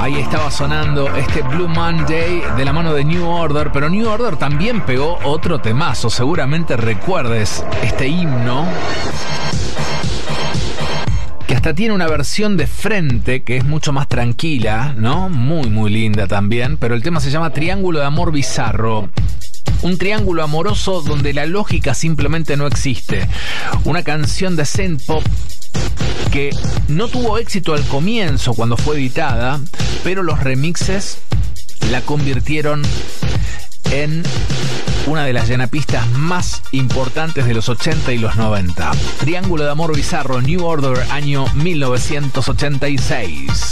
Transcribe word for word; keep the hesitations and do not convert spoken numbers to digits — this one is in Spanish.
Ahí estaba sonando este Blue Monday de la mano de New Order, pero New Order también pegó otro temazo. Seguramente recuerdes este himno, que hasta tiene una versión de frente que es mucho más tranquila, ¿no? Muy, muy linda también, pero el tema se llama Triángulo de Amor Bizarro. Un triángulo amoroso donde la lógica simplemente no existe. Una canción de synth pop que no tuvo éxito al comienzo cuando fue editada, pero los remixes la convirtieron en una de las llenapistas más importantes de los ochenta y los noventa. Triángulo de Amor Bizarro, New Order, año mil novecientos ochenta y seis.